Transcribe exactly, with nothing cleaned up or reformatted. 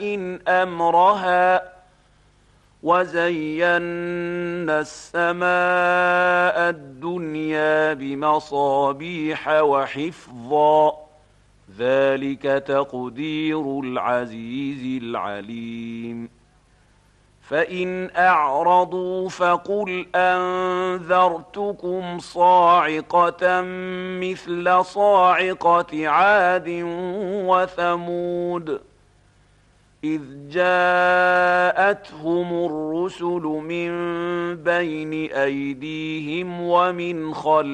أمرها وزينا السماء الدنيا بمصابيح وحفظا ذلك تقدير العزيز العليم فإن أعرضوا فقل أنذرتكم صاعقة مثل صاعقة عاد وثمود إذ جاءتهم الرسل من بين أيديهم ومن خلفهم